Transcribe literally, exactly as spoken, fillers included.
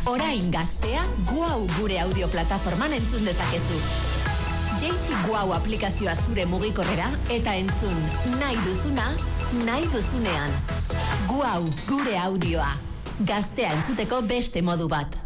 Orain gaztea Guau gure audio plataforman entzun dezakezu. Jeitsi Guau aplikazioa zure mugikorrera eta entzun nahi duzuna, nahi duzunean. Guau gure audioa. Gaztea entzuteko beste modu bat.